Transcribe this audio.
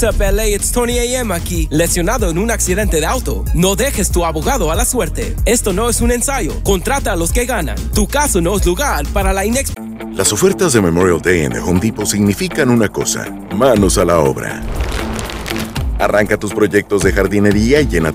What's up, LA? It's Tony AM aquí, lesionado en un accidente de auto. No dejes tu abogado a la suerte. Esto no es un ensayo. Contrata a los que ganan. Tu caso no es lugar para la Las ofertas de Memorial Day en The Home Depot significan una cosa: manos a la obra. Arranca tus proyectos de jardinería y llena